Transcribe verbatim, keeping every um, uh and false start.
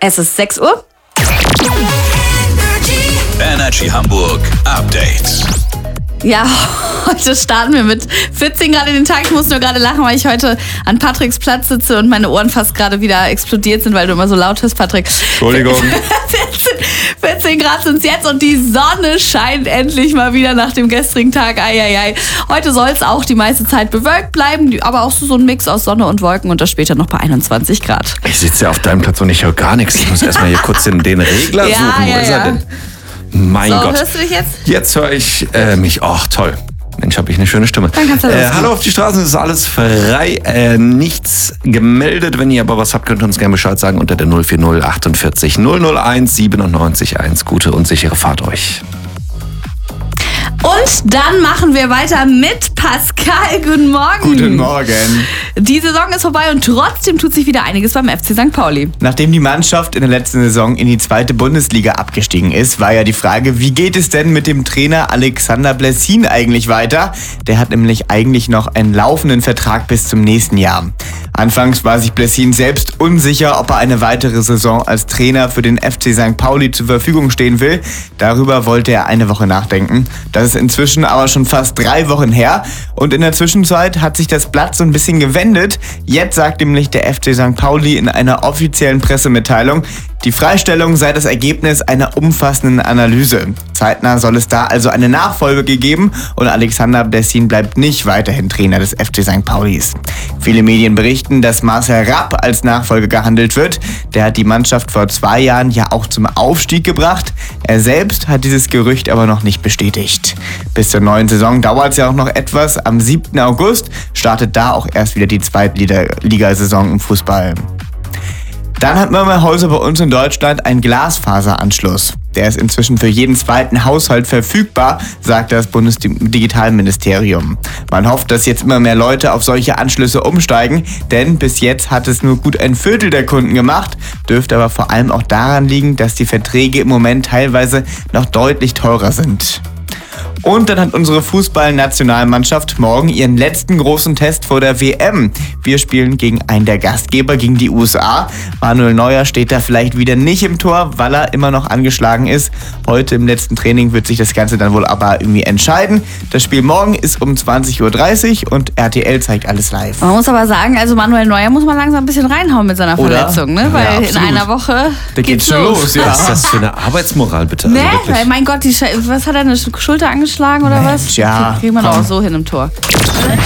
Es ist sechs Uhr. Energy Hamburg Update. Ja, heute starten wir mit vierzehn Grad in den Tag. Ich muss nur gerade lachen, weil ich heute an Patricks Platz sitze und meine Ohren fast gerade wieder explodiert sind, weil du immer so laut hörst, Patrick. Entschuldigung. vierzehn Grad sind es jetzt und die Sonne scheint endlich mal wieder nach dem gestrigen Tag. Eieiei. Heute soll es auch die meiste Zeit bewölkt bleiben, aber auch so, so ein Mix aus Sonne und Wolken und das später noch bei einundzwanzig Grad. Ich sitze ja auf deinem Platz und ich höre gar nichts. Ich muss erstmal hier kurz den, den Regler Ja, suchen. Wo ja, ist ja. er denn? Mein So, Gott. hörst du dich jetzt? Jetzt höre ich äh, mich. Ach, toll. Mensch, habe ich eine schöne Stimme. Dann kannst du äh, loslegen. hallo auf die Straßen, es ist alles frei. Äh, nichts gemeldet. Wenn ihr aber was habt, könnt ihr uns gerne Bescheid sagen unter der null vier null achtundvierzig null null eins siebenundneunzig eins. Gute und sichere Fahrt euch. Und dann machen wir weiter mit Pascal. Guten Morgen. Guten Morgen. Die Saison ist vorbei und trotzdem tut sich wieder einiges beim F C Sankt Pauli. Nachdem die Mannschaft in der letzten Saison in die zweite Bundesliga abgestiegen ist, war ja die Frage, wie geht es denn mit dem Trainer Alexander Blessin eigentlich weiter? Der hat nämlich eigentlich noch einen laufenden Vertrag bis zum nächsten Jahr. Anfangs war sich Blessin selbst unsicher, ob er eine weitere Saison als Trainer für den F C Sankt Pauli zur Verfügung stehen will. Darüber wollte er eine Woche nachdenken. Das ist inzwischen aber schon fast drei Wochen her. Und in der Zwischenzeit hat sich das Blatt so ein bisschen gewendet. Jetzt sagt nämlich der F C Sankt Pauli in einer offiziellen Pressemitteilung, die Freistellung sei das Ergebnis einer umfassenden Analyse. Zeitnah soll es da also eine Nachfolge geben und Alexander Blessin bleibt nicht weiterhin Trainer des F C Sankt Paulis. Viele Medien berichten, dass Marcel Rapp als Nachfolger gehandelt wird. Der hat die Mannschaft vor zwei Jahren ja auch zum Aufstieg gebracht. Er selbst hat dieses Gerücht aber noch nicht bestätigt. Bis zur neuen Saison dauert es ja auch noch etwas. Am siebten August startet da auch erst wieder die Zweitligasaison im Fußball. Dann hat Mömmerhäuser bei uns in Deutschland einen Glasfaseranschluss. Der ist inzwischen für jeden zweiten Haushalt verfügbar, sagt das Bundesdigitalministerium. Man hofft, dass jetzt immer mehr Leute auf solche Anschlüsse umsteigen, denn bis jetzt hat es nur gut ein Viertel der Kunden gemacht, dürfte aber vor allem auch daran liegen, dass die Verträge im Moment teilweise noch deutlich teurer sind. Und dann hat unsere Fußball-Nationalmannschaft morgen ihren letzten großen Test vor der W M. Wir spielen gegen einen der Gastgeber, gegen die U S A. Manuel Neuer steht da vielleicht wieder nicht im Tor, weil er immer noch angeschlagen ist. Heute im letzten Training wird sich das Ganze dann wohl aber irgendwie entscheiden. Das Spiel morgen ist um zwanzig Uhr dreißig und R T L zeigt alles live. Man muss aber sagen, also Manuel Neuer muss mal langsam ein bisschen reinhauen mit seiner Oder? Verletzung, ne? Ja, Weil in absolut. einer Woche Da geht's schon los, ja. Was ist das für eine Arbeitsmoral, bitte? Ne? Also Weil, wirklich. mein Gott, die Sche- was hat er, eine Schulter angeschlagen oder was? Mensch, ja, Kriegen wir doch komm. auch so hin im Tor.